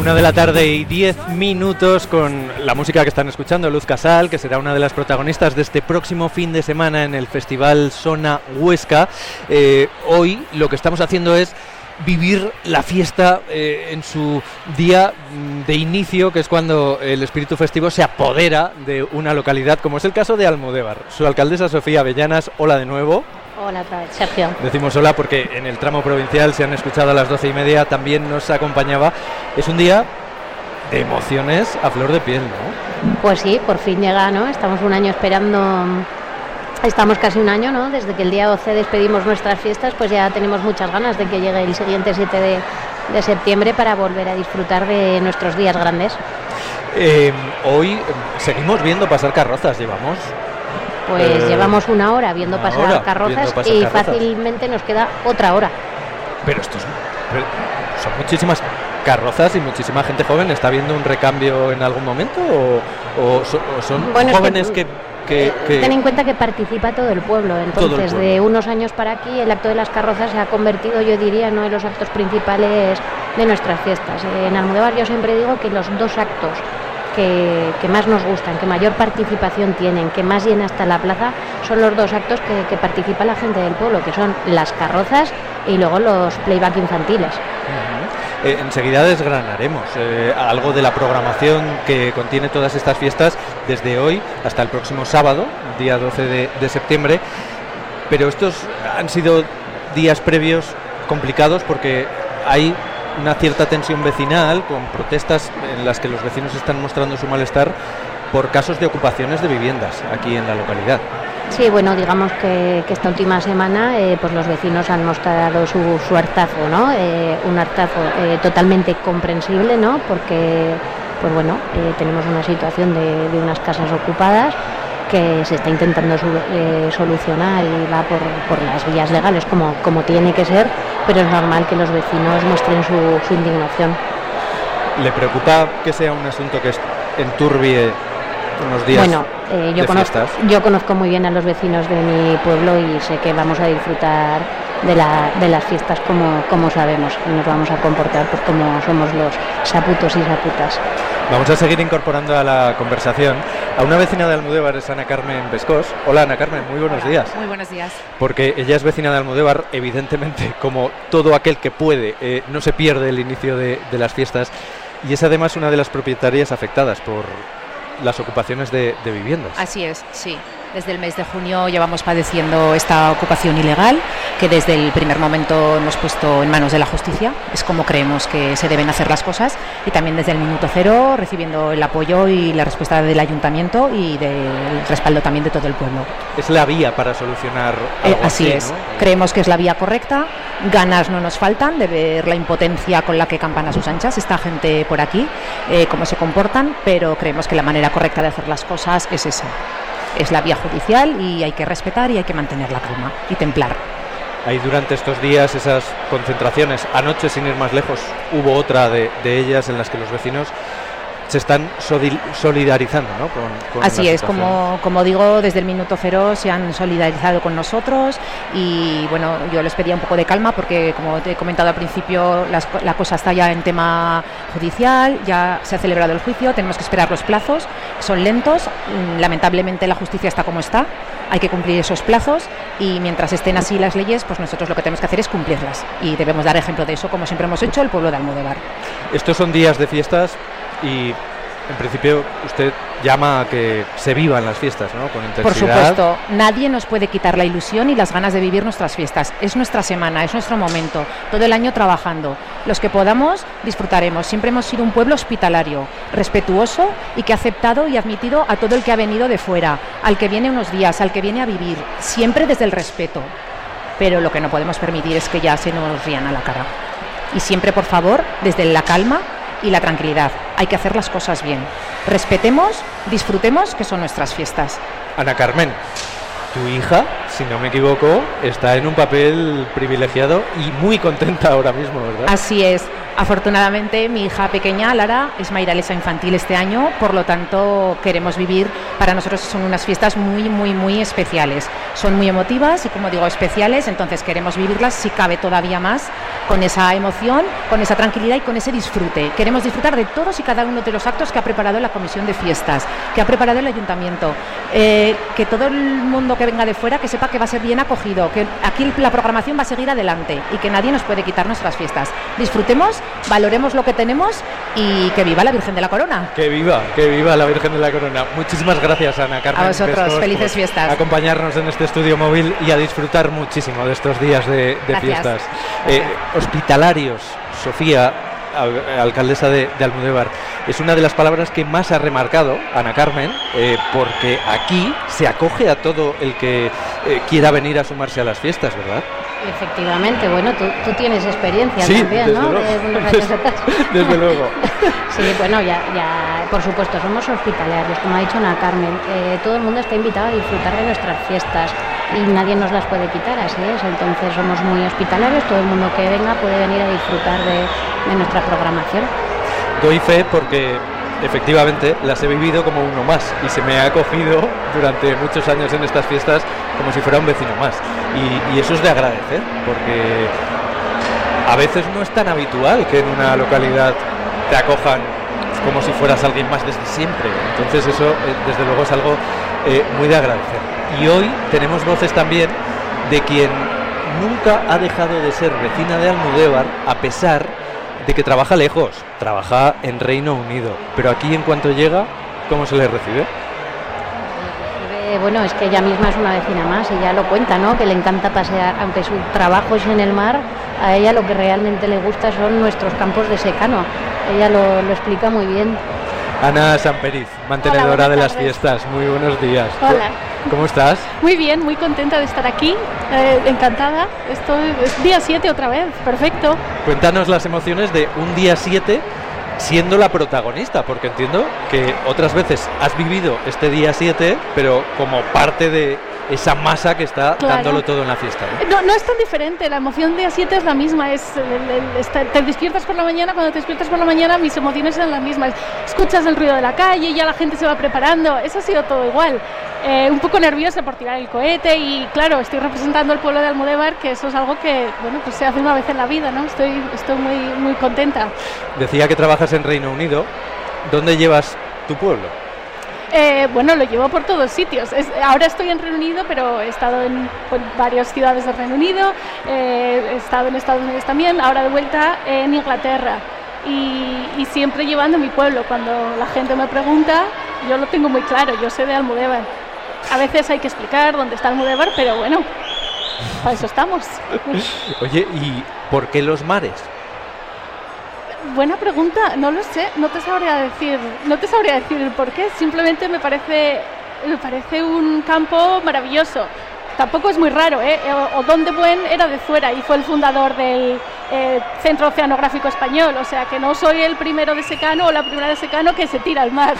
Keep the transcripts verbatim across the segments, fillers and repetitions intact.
Una de la tarde y diez minutos con la música que están escuchando, Luz Casal, que será una de las protagonistas de este próximo fin de semana en el Festival Sona Huesca. Eh, hoy lo que estamos haciendo es vivir la fiesta eh, en su día de inicio, que es cuando el espíritu festivo se apodera de una localidad, como es el caso de Almudévar. Su alcaldesa Sofía Avellanas, hola de nuevo. Hola otra vez, Sergio. Decimos hola porque en el tramo provincial se han escuchado a las doce y media, también nos acompañaba. Es un día de emociones a flor de piel, ¿no? Pues sí, por fin llega, ¿no? Estamos un año esperando, estamos casi un año, ¿no? Desde que el día doce despedimos nuestras fiestas, pues ya tenemos muchas ganas de que llegue el siguiente siete de, de septiembre para volver a disfrutar de nuestros días grandes. Eh, hoy seguimos viendo pasar carrozas, llevamos... Pues eh, llevamos una hora viendo una pasar hora carrozas viendo pasar y carrozas. Fácilmente nos queda otra hora. Pero esto es, pero son muchísimas carrozas y muchísima gente joven. ¿Está habiendo un recambio en algún momento o, o, so, o son bueno, jóvenes es que, que, que, que... Ten en cuenta que participa todo el pueblo. Entonces, todo el pueblo. De unos años para aquí, el acto de las carrozas se ha convertido, yo diría, en uno de los actos principales de nuestras fiestas. En Almudévar yo siempre digo que los dos actos Que, que más nos gustan, que mayor participación tienen, que más llena hasta la plaza, son los dos actos que, que participa la gente del pueblo, que son las carrozas y luego los playback infantiles. Uh-huh. Eh, enseguida desgranaremos eh, algo de la programación que contiene todas estas fiestas desde hoy hasta el próximo sábado, día doce de, de septiembre, pero estos han sido días previos complicados porque hay una cierta tensión vecinal, con protestas en las que los vecinos están mostrando su malestar por casos de ocupaciones de viviendas aquí en la localidad. Sí, bueno, digamos que, que esta última semana eh, pues los vecinos han mostrado su, su hartazo, ¿no? Eh, un hartazo eh, totalmente comprensible, ¿no? Porque, pues bueno, eh, tenemos una situación de, de unas casas ocupadas que se está intentando su, eh, solucionar y va por, por las vías legales como, como tiene que ser, pero es normal que los vecinos muestren su, su indignación. ¿Le preocupa que sea un asunto que enturbie unos días bueno, eh, yo de conozco, fiestas? Yo conozco muy bien a los vecinos de mi pueblo y sé que vamos a disfrutar de, la, de las fiestas como, como sabemos y nos vamos a comportar pues como somos los saputos y saputas. Vamos a seguir incorporando a la conversación a una vecina de Almudévar, es Ana Carmen Bescós. Hola Ana Carmen, muy buenos días. Muy buenos días. Porque ella es vecina de Almudévar, evidentemente, como todo aquel que puede, eh, no se pierde el inicio de, de las fiestas y es además una de las propietarias afectadas por las ocupaciones de, de viviendas. Así es, sí. Desde el mes de junio llevamos padeciendo esta ocupación ilegal que desde el primer momento hemos puesto en manos de la justicia. Es como creemos que se deben hacer las cosas y también desde el minuto cero recibiendo el apoyo y la respuesta del ayuntamiento y del respaldo también de todo el pueblo. Es la vía para solucionar algo eh, así, así es, ¿no? Creemos que es la vía correcta. Ganas no nos faltan de ver la impotencia con la que campan a sus anchas esta gente por aquí, eh, cómo se comportan, pero creemos que la manera correcta de hacer las cosas es esa. Es la vía judicial y hay que respetar y hay que mantener la calma y templar. Hay durante estos días esas concentraciones. Anoche, sin ir más lejos, hubo otra de, de ellas en las que los vecinos se están solidarizando, ¿no? Con, con Así es, como, como digo, desde el minuto cero se han solidarizado con nosotros y bueno, yo les pedía un poco de calma porque, como te he comentado al principio, las, la cosa está ya en tema judicial, ya se ha celebrado el juicio, tenemos que esperar los plazos, son lentos, lamentablemente la justicia está como está, hay que cumplir esos plazos y mientras estén así las leyes, pues nosotros lo que tenemos que hacer es cumplirlas y debemos dar ejemplo de eso, como siempre hemos hecho el pueblo de Almudévar. Estos son días de fiestas y en principio usted llama a que se vivan las fiestas, ¿no? Con intensidad. Por supuesto, nadie nos puede quitar la ilusión y las ganas de vivir nuestras fiestas. Es nuestra semana, es nuestro momento, todo el año trabajando. Los que podamos disfrutaremos. Siempre hemos sido un pueblo hospitalario, respetuoso y que ha aceptado y admitido a todo el que ha venido de fuera, al que viene unos días, al que viene a vivir, siempre desde el respeto. Pero lo que no podemos permitir es que ya se nos rían a la cara. Y siempre, por favor, desde la calma y la tranquilidad. Hay que hacer las cosas bien. Respetemos, disfrutemos, que son nuestras fiestas. Ana Carmen, tu hija si no me equivoco, está en un papel privilegiado y muy contenta ahora mismo, ¿verdad? Así es. Afortunadamente mi hija pequeña, Lara, es mairalesa infantil este año, por lo tanto queremos vivir, para nosotros son unas fiestas muy, muy, muy especiales. Son muy emotivas y, como digo, especiales, entonces queremos vivirlas, si cabe todavía más, con esa emoción, con esa tranquilidad y con ese disfrute. Queremos disfrutar de todos y cada uno de los actos que ha preparado la Comisión de Fiestas, que ha preparado el Ayuntamiento, eh, que todo el mundo que venga de fuera que sepa que va a ser bien acogido, que aquí la programación va a seguir adelante y que nadie nos puede quitar nuestras fiestas. Disfrutemos, valoremos lo que tenemos y que viva la Virgen de la Corona. Que viva, que viva la Virgen de la Corona. Muchísimas gracias, Ana Carmen. A vosotros, Vescos, felices fiestas. Acompañarnos en este estudio móvil y a disfrutar muchísimo de estos días de, de fiestas. Eh, hospitalarios, Sofía, al, alcaldesa de, de Almudévar, es una de las palabras que más ha remarcado Ana Carmen, eh, porque aquí se acoge a todo el que eh, quiera venir a sumarse a las fiestas, ¿verdad? Efectivamente, bueno, tú, tú tienes experiencia sí, también, desde ¿no? Luego. De unos años atrás. Desde luego. Sí, bueno, ya, ya, por supuesto, somos hospitalarios, como ha dicho Ana Carmen. Eh, todo el mundo está invitado a disfrutar de nuestras fiestas y nadie nos las puede quitar, así es. Entonces somos muy hospitalarios, todo el mundo que venga puede venir a disfrutar de, de nuestra programación. Doy fe porque efectivamente las he vivido como uno más y se me ha acogido durante muchos años en estas fiestas como si fuera un vecino más y, y eso es de agradecer, porque a veces no es tan habitual que en una localidad te acojan como si fueras alguien más desde siempre, entonces eso eh, desde luego es algo eh, muy de agradecer. Y hoy tenemos voces también de quien nunca ha dejado de ser vecina de Almudévar a pesar de que trabaja lejos, trabaja en Reino Unido, pero aquí en cuanto llega, ¿cómo se le recibe? Eh, bueno, es que ella misma es una vecina más y ya lo cuenta, ¿no? Que le encanta pasear, aunque su trabajo es en el mar, a ella lo que realmente le gusta son nuestros campos de secano. Ella lo, lo explica muy bien. Ana Samperiz, mantenedora Hola, de las tardes. fiestas, muy buenos días. Hola. ¿Cómo estás? Muy bien, muy contenta de estar aquí, eh, encantada. Esto es día siete otra vez, perfecto. Cuéntanos las emociones de un día siete siendo la protagonista, porque entiendo que otras veces has vivido este día siete, pero como parte de esa masa que está Claro. dándolo todo en la fiesta, ¿no? No, no es tan diferente, la emoción día siete es la misma, es el- el- está- te despiertas por la mañana, cuando te despiertas por la mañana mis emociones son las mismas, escuchas el ruido de la calle, ya la gente se va preparando, eso ha sido todo igual. Eh, un poco nerviosa por tirar el cohete y claro, estoy representando al pueblo de Almudévar, que eso es algo que, bueno, pues se hace una vez en la vida, ¿no? Estoy, estoy muy, muy contenta. Decía que trabajas en Reino Unido. ¿Dónde llevas tu pueblo? Eh, bueno, lo llevo por todos sitios. Es- ahora estoy en Reino Unido, pero he estado en pues, varias ciudades del Reino Unido, eh, he estado en Estados Unidos también, ahora de vuelta en Inglaterra. Y, y siempre llevando mi pueblo. Cuando la gente me pregunta, yo lo tengo muy claro, yo soy de Almudévar. A veces hay que explicar dónde está Almudévar, pero bueno, para eso estamos. Oye, ¿y por qué los mares? Buena pregunta, no lo sé, no te sabría decir, no te sabría decir el por qué, simplemente me parece, me parece un campo maravilloso. Tampoco es muy raro, ¿eh? Odón de Buen era de Zuera y fue el fundador del eh, Centro Oceanográfico Español, o sea que no soy el primero de secano o la primera de secano que se tira al mar.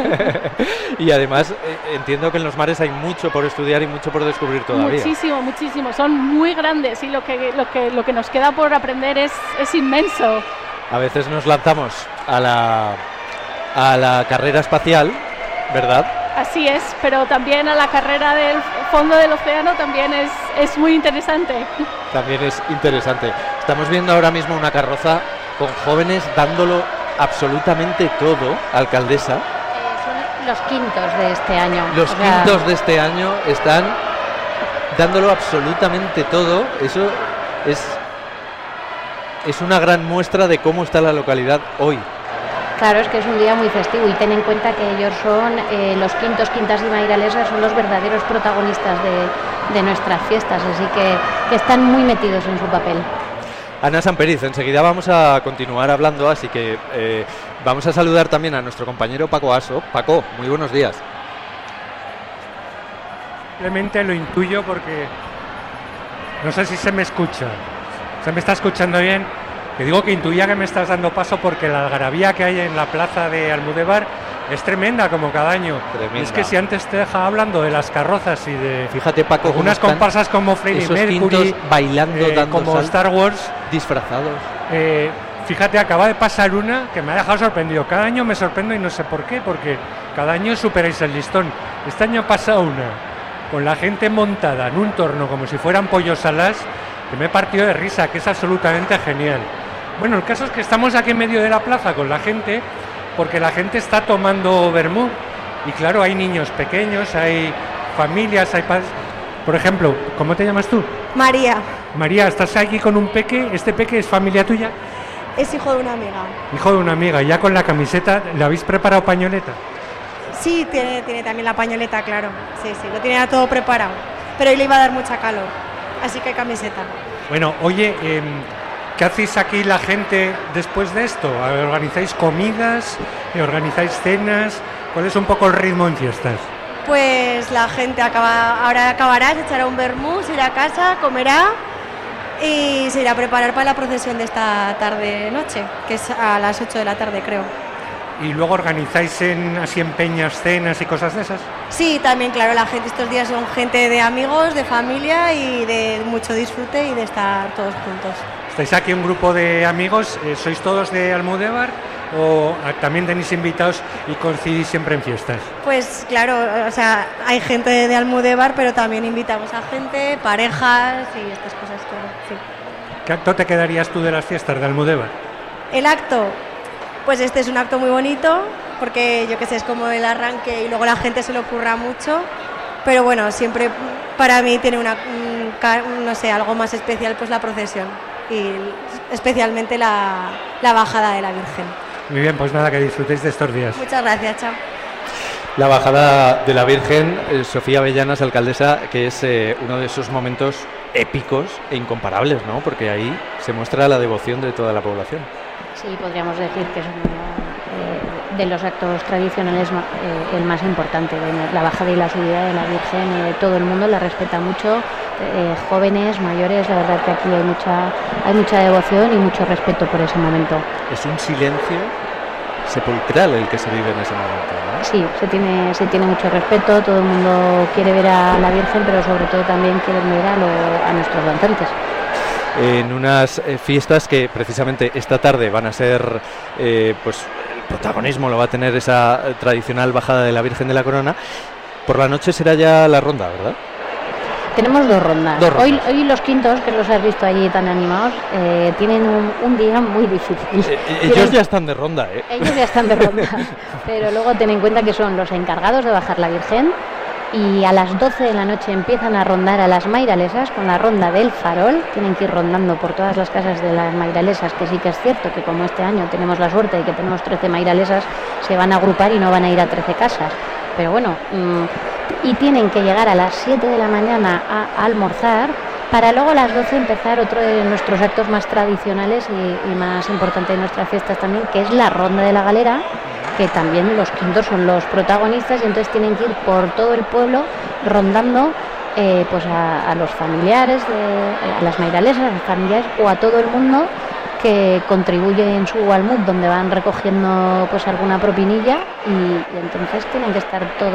Y además eh, entiendo que en los mares hay mucho por estudiar y mucho por descubrir todavía. Muchísimo, muchísimo, son muy grandes y lo que, lo que, lo que nos queda por aprender es, es inmenso. A veces nos lanzamos a la, a la carrera espacial, ¿verdad? Así es, pero también a la carrera del fondo del océano también es, es muy interesante. También es interesante. Estamos viendo ahora mismo una carroza con jóvenes dándolo absolutamente todo, alcaldesa. Eh, son los quintos de este año. Los O sea, quintos de este año están dándolo absolutamente todo. Eso es, es una gran muestra de cómo está la localidad hoy. Claro, es que es un día muy festivo y ten en cuenta que ellos son eh, los quintos, quintas y mairalesas, son los verdaderos protagonistas de, de nuestras fiestas, así que, que están muy metidos en su papel. Ana Samperiz, enseguida vamos a continuar hablando, así que eh, vamos a saludar también a nuestro compañero Paco Aso. Paco, muy buenos días. Simplemente lo intuyo porque no sé si se me escucha. ¿Se me está escuchando bien? Te digo que intuía que me estás dando paso porque la algarabía que hay en la plaza de Almudévar Es tremenda como cada año. Tremenda. Es que si antes te dejaba hablando de las carrozas y de Fíjate, Paco, algunas cómo están comparsas como Freddie esos Mercury, quintos bailando, eh, dando como saltos, Star Wars, disfrazados. eh, fíjate, acaba de pasar una que me ha dejado sorprendido. Cada año me sorprendo y no sé por qué, porque cada año superáis el listón. Este año ha pasado una con la gente montada en un torno como si fueran pollos alas, que me he partido de risa, que es absolutamente genial. Bueno, el caso es que estamos aquí en medio de la plaza con la gente, porque la gente está tomando vermú. Y claro, hay niños pequeños, hay familias, hay padres. Por ejemplo, ¿cómo te llamas tú? María, María, estás aquí con un peque. ¿Este peque es familia tuya? es hijo de una amiga. Hijo de una amiga. Ya con la camiseta, ¿le habéis preparado pañoleta? Sí, tiene, tiene también la pañoleta, claro. Sí, sí, lo tiene ya todo preparado. Pero hoy le iba a dar mucha calor, así que camiseta. Bueno, oye, eh, ¿qué hacéis aquí la gente después de esto? ¿Organizáis comidas? ¿Organizáis cenas? ¿Cuál es un poco el ritmo en fiestas? Pues la gente acaba, ahora acabará, se echará un vermú, se irá a casa, comerá y se irá a preparar para la procesión de esta tarde-noche, que es a las ocho de la tarde, creo. ¿Y luego organizáis en, así en peñas, cenas y cosas de esas? Sí, también, claro, la gente estos días son gente de amigos, de familia y de mucho disfrute y de estar todos juntos. ¿Estáis aquí un grupo de amigos? Eh, ¿Sois todos de Almudévar o ah, también tenéis invitados y coincidís siempre en fiestas? Pues claro, o sea, hay gente de Almudévar, pero también invitamos a gente, parejas y estas cosas, claro, sí. ¿Qué acto te quedarías tú de las fiestas de Almudévar? El acto, pues este es un acto muy bonito, porque yo qué sé, es como el arranque y luego la gente se le ocurra mucho, pero bueno, siempre para mí tiene una, un ca- no sé, algo más especial, pues la procesión y especialmente la, la bajada de la Virgen. Muy bien, pues nada, que disfrutéis de estos días. Muchas gracias, chao. La bajada de la Virgen, eh, Sofía Avellanas, alcaldesa, que es eh, uno de esos momentos épicos e incomparables, ¿no? Porque ahí se muestra la devoción de toda la población. Sí, podríamos decir que es uno eh, de los actos tradicionales ma- eh, el más importante. de La bajada y la subida de la Virgen, eh, todo el mundo la respeta mucho, eh, jóvenes, mayores, la verdad que aquí hay mucha, hay mucha devoción y mucho respeto por ese momento. Es un silencio sepulcral el que se vive en ese momento, ¿no? Sí, se tiene, se tiene mucho respeto, todo el mundo quiere ver a la Virgen, pero sobre todo también quieren ver a, lo- a nuestros danzantes. En unas eh, fiestas que precisamente esta tarde van a ser, eh, pues el protagonismo lo va a tener esa eh, tradicional bajada de la Virgen de la Corona. Por la noche será ya la ronda, ¿verdad? Tenemos dos rondas. Dos rondas. Hoy, hoy los quintos, que los has visto allí tan animados, eh, tienen un, un día muy difícil. Eh, eh, Tienen- ellos ya están de ronda, ¿eh? Ellos ya están de ronda, pero luego ten en cuenta que son los encargados de bajar la Virgen y a las doce de la noche empiezan a rondar a las mairalesas con la ronda del farol. Tienen que ir rondando por todas las casas de las mairalesas, que sí que es cierto que como este año tenemos la suerte de que tenemos trece mairalesas, se van a agrupar y no van a ir a trece casas. Pero bueno, mmm, y tienen que llegar a las siete de la mañana a, a almorzar para luego a las doce empezar otro de nuestros actos más tradicionales y, y más importante de nuestras fiestas también, que es la ronda de la galera, que también los quintos son los protagonistas y entonces tienen que ir por todo el pueblo rondando eh, pues a, a los familiares, de, a las mairalesas, a los familiares o a todo el mundo que contribuye en su almud, donde van recogiendo pues alguna propinilla y, y entonces tienen que estar todos